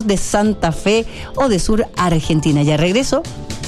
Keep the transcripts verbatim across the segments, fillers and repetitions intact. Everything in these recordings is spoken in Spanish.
de Santa Fe o de Sur Argentina. Ya regreso.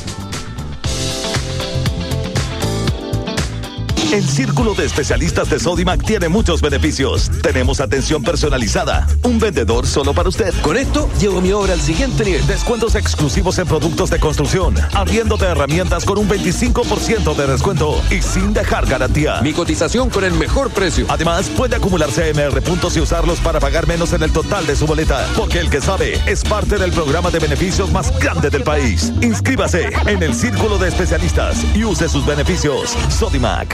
El Círculo de Especialistas de Sodimac tiene muchos beneficios. Tenemos atención personalizada, un vendedor solo para usted. Con esto, llevo mi obra al siguiente nivel. Descuentos exclusivos en productos de construcción, arriendo de herramientas con un veinticinco por ciento de descuento y sin dejar garantía. Mi cotización con el mejor precio. Además, puede acumular C M R puntos y usarlos para pagar menos en el total de su boleta. Porque el que sabe es parte del programa de beneficios más grande del país. Inscríbase en el Círculo de Especialistas y use sus beneficios. Sodimac.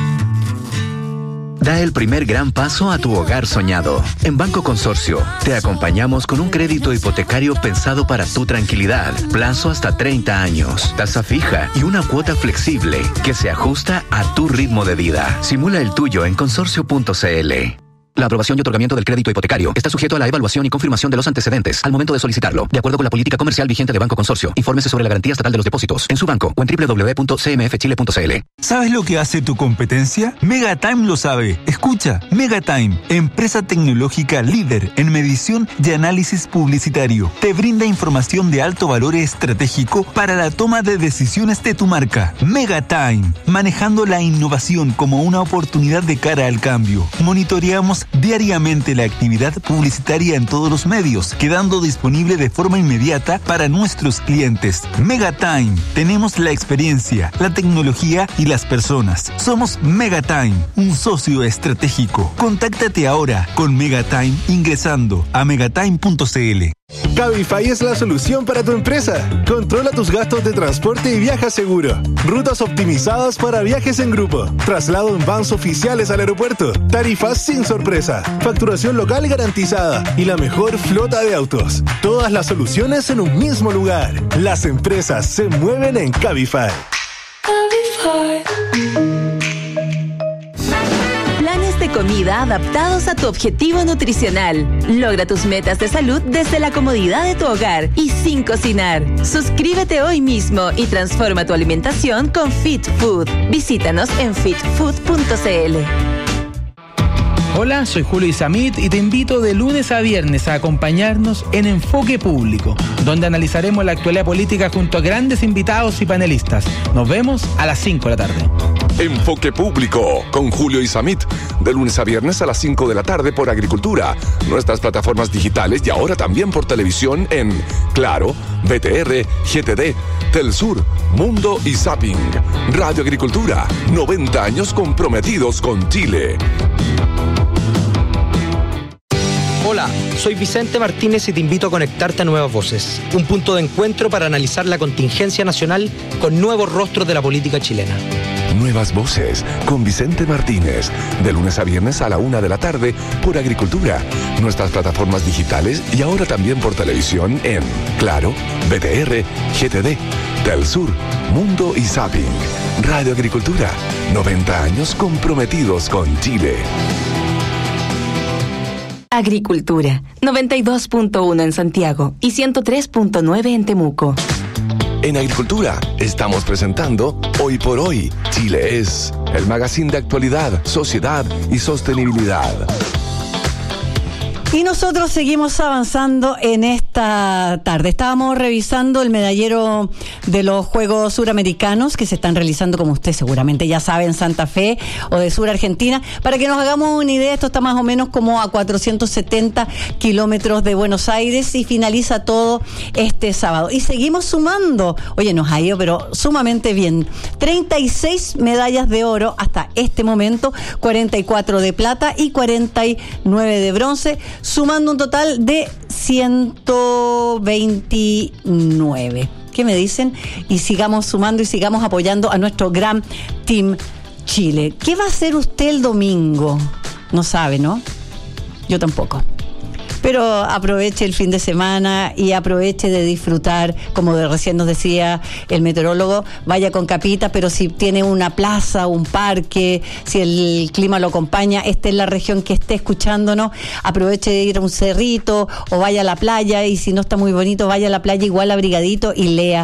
Da el primer gran paso a tu hogar soñado. En Banco Consorcio, te acompañamos con un crédito hipotecario pensado para tu tranquilidad. Plazo hasta treinta años, tasa fija y una cuota flexible que se ajusta a tu ritmo de vida. Simula el tuyo en consorcio punto c l. La aprobación y otorgamiento del crédito hipotecario está sujeto a la evaluación y confirmación de los antecedentes al momento de solicitarlo, de acuerdo con la política comercial vigente de Banco Consorcio. Infórmese sobre la garantía estatal de los depósitos en su banco o en doble u doble u doble u punto c m f chile punto c l. ¿Sabes lo que hace tu competencia? Megatime lo sabe. Escucha, Megatime, empresa tecnológica líder en medición y análisis publicitario, te brinda información de alto valor estratégico para la toma de decisiones de tu marca. Megatime, manejando la innovación como una oportunidad de cara al cambio. Monitoreamos diariamente la actividad publicitaria en todos los medios, quedando disponible de forma inmediata para nuestros clientes. Megatime, tenemos la experiencia, la tecnología y las personas. Somos Megatime, un socio estratégico. Contáctate ahora con Megatime ingresando a megatime punto c l. Cabify es la solución para tu empresa. Controla tus gastos de transporte y viaja seguro. Rutas optimizadas para viajes en grupo. Traslado en vans oficiales al aeropuerto. Tarifas sin sorpresa. Facturación local garantizada. Y la mejor flota de autos. Todas las soluciones en un mismo lugar. Las empresas se mueven en Cabify. Cabify. Planes de comida adaptados a tu objetivo nutricional. Logra tus metas de salud desde la comodidad de tu hogar y sin cocinar. Suscríbete hoy mismo y transforma tu alimentación con Fit Food. Visítanos en fit food punto c l. Hola, soy Julio Isamit y te invito de lunes a viernes a acompañarnos en Enfoque Público, donde analizaremos la actualidad política junto a grandes invitados y panelistas. Nos vemos a las cinco de la tarde. Enfoque Público con Julio Isamit, de lunes a viernes a las cinco de la tarde por Agricultura, nuestras plataformas digitales y ahora también por televisión en Claro, B T R, G T D, Telsur, Mundo y Zapping. Radio Agricultura, noventa años comprometidos con Chile. Hola, soy Vicente Martínez y te invito a conectarte a Nuevas Voces, un punto de encuentro para analizar la contingencia nacional con nuevos rostros de la política chilena. Nuevas Voces con Vicente Martínez, de lunes a viernes a la una de la tarde por Agricultura, nuestras plataformas digitales y ahora también por televisión en Claro, B T R, G T D, Telsur, Mundo y Zapping. Radio Agricultura, noventa años comprometidos con Chile. Agricultura, noventa y dos punto uno en Santiago y ciento tres punto nueve en Temuco. En Agricultura estamos presentando Hoy por Hoy, Chile es, el magazine de actualidad, sociedad y sostenibilidad. Y nosotros seguimos avanzando en esta tarde. Estábamos revisando el medallero de los Juegos Suramericanos que se están realizando, como usted seguramente ya sabe, en Santa Fe o de Sur Argentina. Para que nos hagamos una idea, esto está más o menos como a cuatrocientos setenta kilómetros de Buenos Aires y finaliza todo este sábado. Y seguimos sumando. Oye, nos ha ido, pero sumamente bien. treinta y seis medallas de oro hasta este momento, cuarenta y cuatro de plata y cuarenta y nueve de bronce, sumando un total de ciento veintinueve. ¿Qué me dicen? Y sigamos sumando y sigamos apoyando a nuestro gran Team Chile. ¿Qué va a hacer usted el domingo? No sabe, ¿no? Yo tampoco. Pero aproveche el fin de semana y aproveche de disfrutar, como de recién nos decía el meteorólogo, vaya con capita, pero si tiene una plaza, un parque, si el clima lo acompaña, esté en la región que esté escuchándonos, aproveche de ir a un cerrito o vaya a la playa, y si no está muy bonito, vaya a la playa igual abrigadito y lea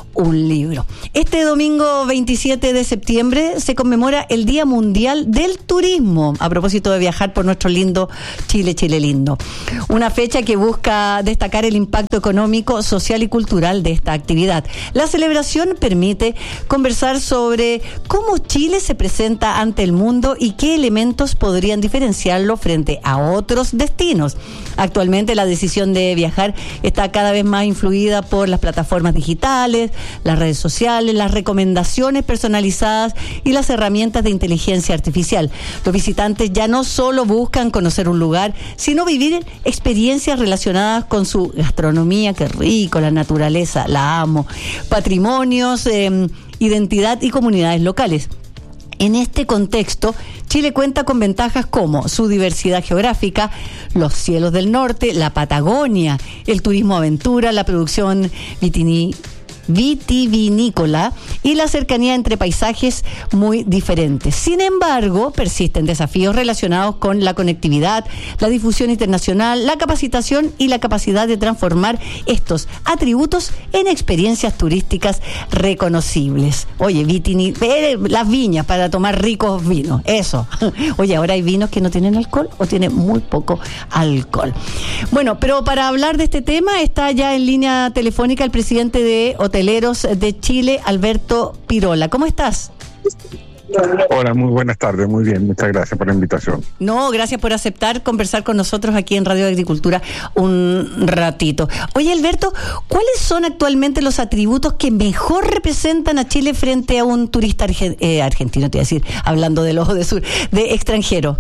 un libro. Este domingo veintisiete de septiembre se conmemora el Día Mundial del Turismo, a propósito de viajar por nuestro lindo Chile, Chile lindo. Una fecha que busca destacar el impacto económico, social y cultural de esta actividad. La celebración permite conversar sobre cómo Chile se presenta ante el mundo y qué elementos podrían diferenciarlo frente a otros destinos. Actualmente la decisión de viajar está cada vez más influida por las plataformas digitales, las redes sociales, las recomendaciones personalizadas y las herramientas de inteligencia artificial. Los visitantes ya no solo buscan conocer un lugar, sino vivir experiencias relacionadas con su gastronomía, qué rico, la naturaleza, la amo, patrimonios, eh, identidad y comunidades locales. En este contexto, Chile cuenta con ventajas como su diversidad geográfica, los cielos del norte, la Patagonia, el turismo aventura, la producción vitini, vitivinícola y la cercanía entre paisajes muy diferentes. Sin embargo, persisten desafíos relacionados con la conectividad, la difusión internacional, la capacitación y la capacidad de transformar estos atributos en experiencias turísticas reconocibles. Oye, vitini, eh, las viñas para tomar ricos vinos, eso. Oye, ahora hay vinos que no tienen alcohol o tienen muy poco alcohol. Bueno, pero para hablar de este tema está ya en línea telefónica el presidente de Hoteleros de Chile, Alberto Pirola. ¿Cómo estás? Hola, muy buenas tardes, muy bien, muchas gracias por la invitación. No, gracias por aceptar conversar con nosotros aquí en Radio Agricultura un ratito. Oye, Alberto, ¿cuáles son actualmente los atributos que mejor representan a Chile frente a un turista arge- eh, argentino, te iba a decir, hablando del ojo de sur, de extranjero?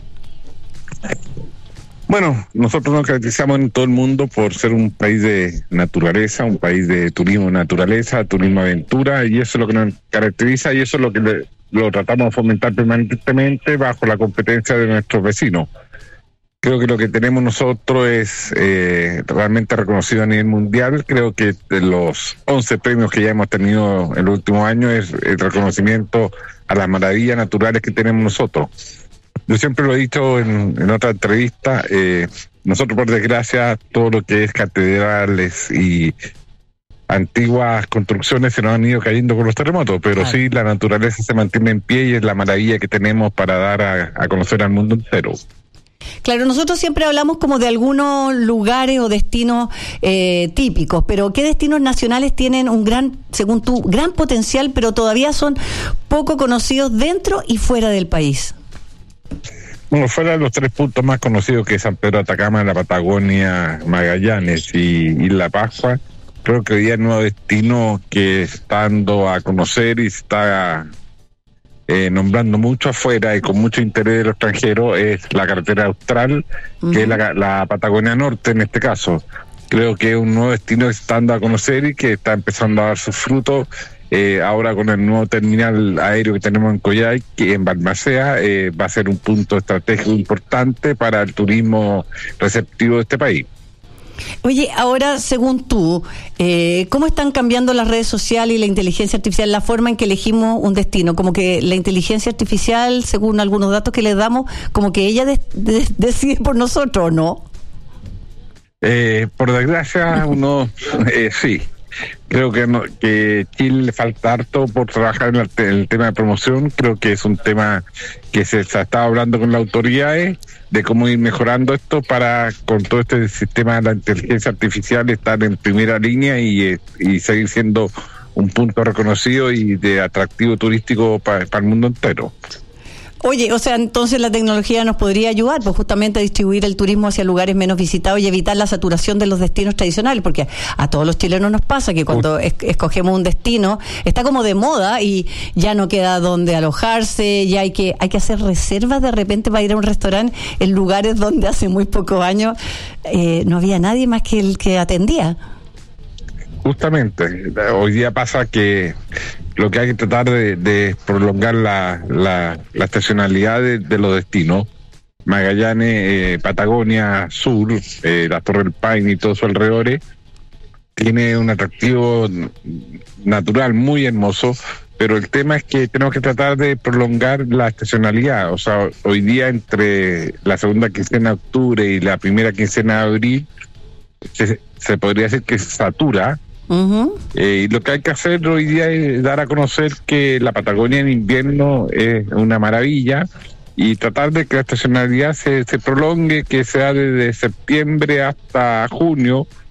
Bueno, nosotros nos caracterizamos en todo el mundo por ser un país de naturaleza, un país de turismo naturaleza, turismo aventura, y eso es lo que nos caracteriza y eso es lo que le, lo tratamos de fomentar permanentemente bajo la competencia de nuestros vecinos. Creo que lo que tenemos nosotros es eh, realmente reconocido a nivel mundial. Creo que de los once premios que ya hemos tenido en los últimos años es el reconocimiento a las maravillas naturales que tenemos nosotros. Yo siempre lo he dicho en, en otra entrevista, eh, nosotros por desgracia todo lo que es catedrales y antiguas construcciones se nos han ido cayendo con los terremotos, pero claro, sí la naturaleza se mantiene en pie y es la maravilla que tenemos para dar a, a conocer al mundo entero. Claro, nosotros siempre hablamos como de algunos lugares o destinos eh, típicos, pero ¿qué destinos nacionales tienen un gran, según tú, gran potencial, pero todavía son poco conocidos dentro y fuera del país? Bueno, fuera de los tres puntos más conocidos que es San Pedro de Atacama, la Patagonia, Magallanes y, y La Pascua, creo que hoy día el nuevo destino que está dando a conocer y está eh, nombrando mucho afuera y con mucho interés de los extranjeros es la carretera austral, uh-huh, que es la, la Patagonia Norte en este caso. Creo que es un nuevo destino que está dando a conocer y que está empezando a dar sus frutos. Eh, ahora con el nuevo terminal aéreo que tenemos en Coyhaique, que en Balmaceda, eh, va a ser un punto estratégico importante para el turismo receptivo de este país. Oye, ahora, según tú, eh, ¿cómo están cambiando las redes sociales y la inteligencia artificial, la forma en que elegimos un destino? Como que la inteligencia artificial, según algunos datos que le damos, como que ella de, de, decide por nosotros, ¿no? Eh, por desgracia, uno, eh, sí. Creo que no, que Chile le falta harto por trabajar en el, en el tema de promoción. Creo que es un tema que se, se está hablando con las autoridades de cómo ir mejorando esto para, con todo este sistema de la inteligencia artificial, estar en primera línea y, y seguir siendo un punto reconocido y de atractivo turístico para, para el mundo entero. Oye, o sea, entonces la tecnología nos podría ayudar, pues justamente a distribuir el turismo hacia lugares menos visitados y evitar la saturación de los destinos tradicionales, porque a, a todos los chilenos nos pasa que cuando es, escogemos un destino está como de moda y ya no queda donde alojarse, ya hay que hay que hacer reservas de repente para ir a un restaurante en lugares donde hace muy pocos años eh, no había nadie más que el que atendía. Justamente, hoy día pasa que lo que hay que tratar de, de prolongar la, la, la estacionalidad de, de los destinos. Magallanes, eh, Patagonia Sur, eh, la Torre del Paine y todos sus alrededores, tiene un atractivo natural muy hermoso, pero el tema es que tenemos que tratar de prolongar la estacionalidad. O sea, hoy día entre la segunda quincena de octubre y la primera quincena de abril, se, se podría decir que se satura, Uh-huh. Eh, y lo que hay que hacer hoy día es dar a conocer que la Patagonia en invierno es una maravilla y tratar de que la estacionalidad se, se prolongue, que sea desde septiembre hasta junio,